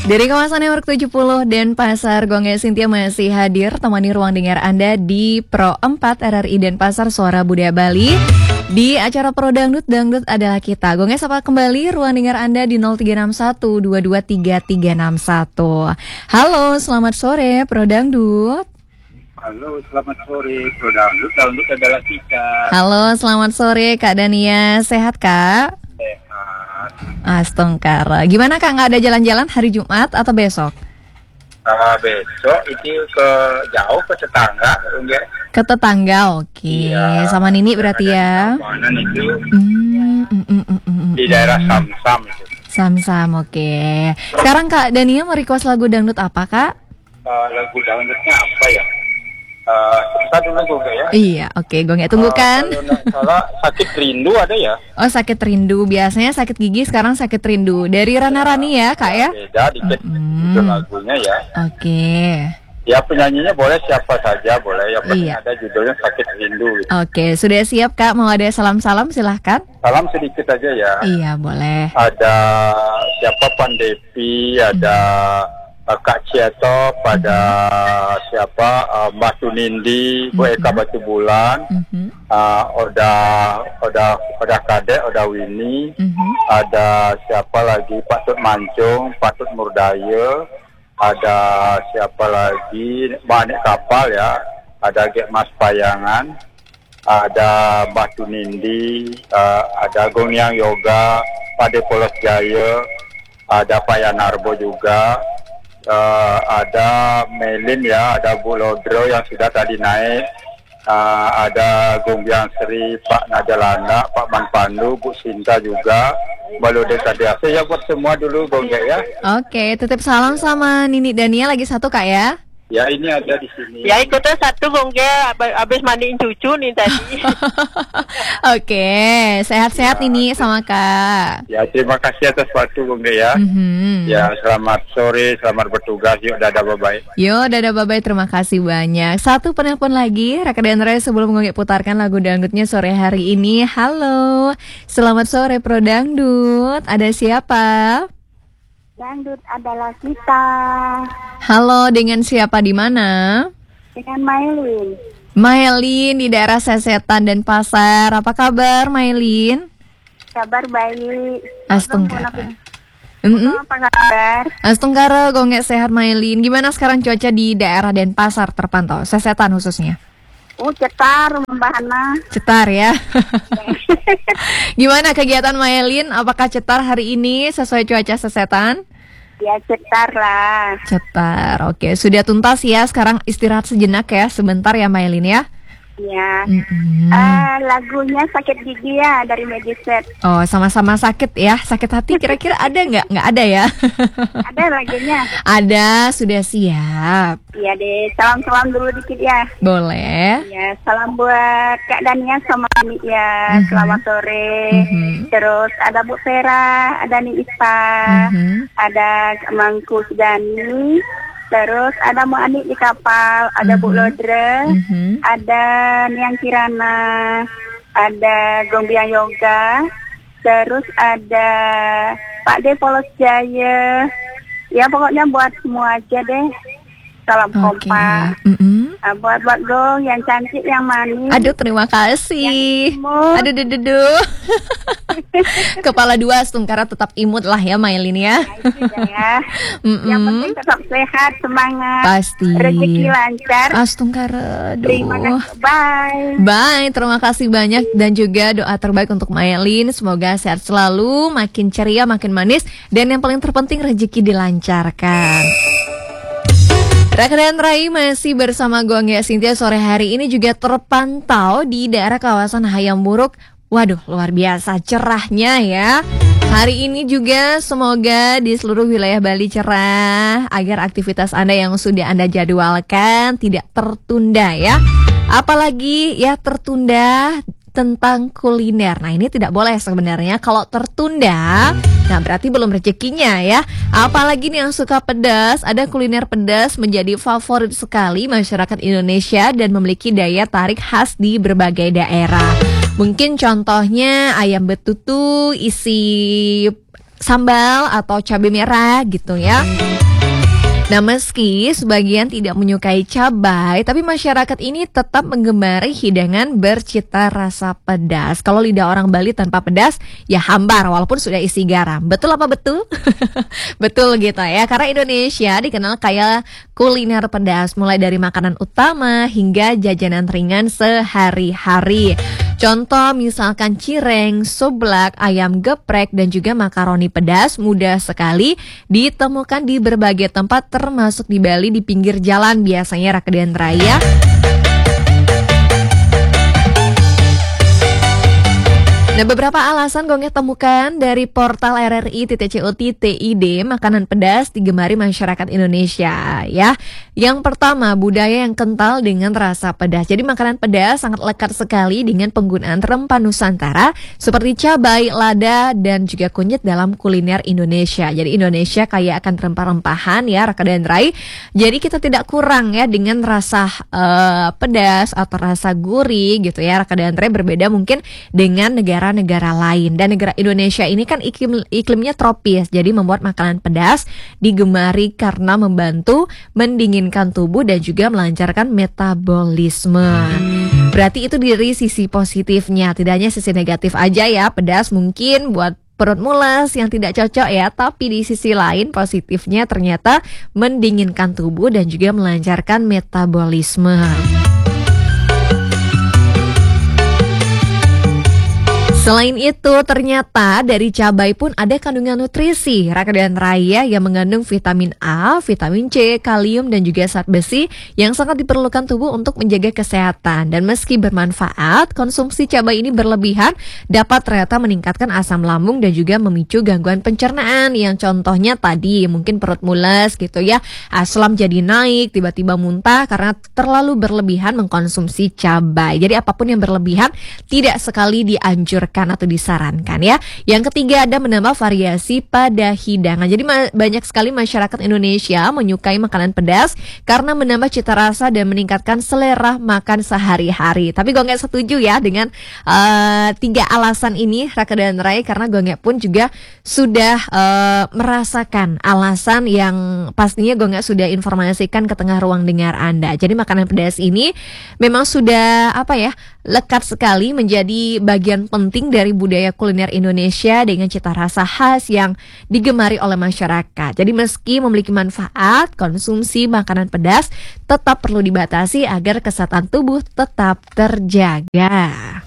Dari kawasan Network 70 dan Pasar, Gongnya Cynthia masih hadir temani ruang dengar Anda di Pro 4 RRI Denpasar Suara Budaya Bali. Di acara Pro Dangdut, Dangdut adalah kita. Gongnya sapa kembali ruang dengar Anda di 0361223361. Halo, selamat sore Pro Dangdut. Halo, selamat sore Pro Dangdut, Dangdut adalah kita. Halo, selamat sore Kak Dania. Sehat Kak? Sehat. Astongkara. Gimana Kak, nggak ada jalan-jalan hari Jumat atau besok? Besok itu ke jauh ke tetangga, enggak? Ke tetangga, oke. Iya. Sama Nini berarti ya? Mana itu di daerah Samsam itu. Sam-sam, oke. Sekarang Kak Dania mau request lagu dangdut apa Kak? Lagu dangdutnya apa ya? Kita dulu juga ya. Iya, oke. Gue nggak tunggu kan? Kalau nggak salah Sakit Rindu ada ya? Oh, Sakit Rindu. Biasanya sakit gigi, sekarang sakit rindu. Dari Rana Rani ya Kak ya? Beda dikit itu lagunya ya. Oke. Ya penyanyinya boleh siapa saja boleh. Yang penting Iya. ada judulnya Sakit Rindu. Gitu. Oke, sudah siap Kak? Mau ada salam-salam silahkan? Salam sedikit aja ya. Iya, boleh. Ada siapa Pandepi, ada Kak Cietop, ada siapa Batu Nindi, Bu Eka Batu Bulan, Oda Kadek, Oda Winnie, ada siapa lagi Pak Tut Mancung, Pak Tut Murdaya, ada siapa lagi Manik Kapal ya, ada Gek Mas Payangan, ada Batu Nindi, ada Gongyang Yoga, Pade Polos Jaya, ada Pak Yanarbo juga. Ada Melin ya, ada Bu Lodro yang sudah tadi naik, ada Gombiang Sri, Pak Najalanda, Pak Manpandu, Bu Sinta juga, Balode Kadiase ya buat semua dulu Gongga ya. Oke, titip salam sama Nini Dania lagi satu Kak ya. Ya ini ada di sini. Ya ikutnya satu Gongga, abis mandiin cucu nih tadi. Oke, sehat-sehat Nini sama Kak. Ya terima kasih atas waktu Gongga ya. Ya selamat sore, selamat bertugas, yuk dadah bye-bye. Yo, dadah bye-bye, terima kasih banyak. Satu penelpon lagi, Raka dan Ray sebelum Gongga putarkan lagu dangdutnya sore hari ini. Halo, selamat sore Pro Dangdut, ada siapa? Dangdut adalah kita. Halo, dengan siapa di mana? Dengan Mailin. Mailin di daerah Sesetan dan Pasar. Apa kabar Mailin? Kabar baik. Astungkara. Apa kabar? Astungkara, Gongge sehat Mailin. Gimana sekarang cuaca di daerah Denpasar terpantau? Sesetan khususnya. Cetar membahana. Cetar ya. Gimana kegiatan Mailin? Apakah cetar hari ini sesuai cuaca Sesetan? Ya cetar lah. Cetar, oke. Sudah tuntas ya, sekarang istirahat sejenak ya, sebentar ya Mailin ya. Ya. Lagunya Sakit Gigi ya dari Mediset. Oh, sama-sama sakit ya. Sakit hati kira-kira ada nggak? Nggak ada ya? Ada lagunya. Ada, sudah siap. Ya deh, salam-salam dulu dikit ya. Boleh. Ya, salam buat Kak Dania sama Ani ya. Selamat sore. Terus ada Bu Vera, ada Ni Ispa, ada Mangku Dani. Terus ada Mu Ani di kapal, ada Bu Lodre, ada Niang Kirana, ada Gombiang Yoga, terus ada Pak De Polos Jaya. Ya pokoknya buat semua aja deh. Salam kompak. Buat Gong yang cantik, yang manis. Aduh, terima kasih. Aduh, Kepala dua Astungkara tetap imut lah ya Mailin ya. Yang penting tetap sehat, semangat. Pasti. Rezeki lancar. Astungkara. Terima kasih. Bye. Bye, terima kasih banyak dan juga doa terbaik untuk Mailin. Semoga sehat selalu, makin ceria, makin manis, dan yang paling terpenting rezeki dilancarkan. Raka dan Rai masih bersama Gongga Cynthia sore hari ini juga terpantau di daerah kawasan Hayam Buruk. Waduh, luar biasa cerahnya ya. Hari ini juga semoga di seluruh wilayah Bali cerah agar aktivitas Anda yang sudah Anda jadwalkan tidak tertunda ya. Apalagi ya tertunda tentang kuliner. Nah ini tidak boleh sebenarnya kalau tertunda. Nah berarti belum rezekinya ya. Apalagi nih yang suka pedas, ada kuliner pedas menjadi favorit sekali masyarakat Indonesia dan memiliki daya tarik khas di berbagai daerah. Mungkin contohnya ayam betutu isi sambal atau cabai merah gitu ya. Nah, meski sebagian tidak menyukai cabai, tapi masyarakat ini tetap menggemari hidangan bercita rasa pedas. Kalau lidah orang Bali tanpa pedas, ya hambar walaupun sudah isi garam. Betul apa betul? Betul gitu ya, karena Indonesia dikenal kaya kuliner pedas, mulai dari makanan utama hingga jajanan ringan sehari-hari. Contoh misalkan cireng, soblak, ayam geprek, dan juga makaroni pedas mudah sekali ditemukan di berbagai tempat termasuk di Bali di pinggir jalan biasanya Rakedan Raya. Nah, beberapa alasan Gongnya temukan dari portal RRI.co.id makanan pedas digemari masyarakat Indonesia ya. Yang pertama, budaya yang kental dengan rasa pedas. Jadi makanan pedas sangat lekat sekali dengan penggunaan rempah Nusantara seperti cabai, lada, dan juga kunyit dalam kuliner Indonesia. Jadi Indonesia kaya akan rempah-rempahan ya Raka dan Rai. Jadi kita tidak kurang ya dengan rasa pedas atau rasa gurih gitu ya Raka dan Rai, berbeda mungkin dengan negara lain. Dan negara Indonesia ini kan iklimnya tropis, jadi membuat makanan pedas digemari karena membantu mendinginkan tubuh dan juga melancarkan metabolisme. Berarti itu dari sisi positifnya, tidak hanya sisi negatif aja ya. Pedas mungkin buat perut mules yang tidak cocok ya, tapi di sisi lain positifnya ternyata mendinginkan tubuh dan juga melancarkan metabolisme. Selain itu, ternyata dari cabai pun ada kandungan nutrisi Rakedan Raya yang mengandung vitamin A, vitamin C, kalium, dan juga zat besi yang sangat diperlukan tubuh untuk menjaga kesehatan. Dan meski bermanfaat, konsumsi cabai ini berlebihan dapat ternyata meningkatkan asam lambung dan juga memicu gangguan pencernaan. Yang contohnya tadi mungkin perut mules gitu ya, asam jadi naik, tiba-tiba muntah karena terlalu berlebihan mengkonsumsi cabai. Jadi apapun yang berlebihan tidak sekali dianjurkan atau disarankan ya. Yang ketiga, ada menambah variasi pada hidangan. Jadi banyak sekali masyarakat Indonesia menyukai makanan pedas karena menambah cita rasa dan meningkatkan selera makan sehari-hari. Tapi gue nggak setuju ya dengan 3 alasan ini Raka dan Rai, karena gue pun juga sudah merasakan alasan yang pastinya gue nggak sudah informasikan ke tengah ruang dengar Anda. Jadi makanan pedas ini memang sudah lekat sekali menjadi bagian penting dari budaya kuliner Indonesia dengan cita rasa khas yang digemari oleh masyarakat. Jadi meski memiliki manfaat, konsumsi makanan pedas tetap perlu dibatasi agar kesehatan tubuh tetap terjaga.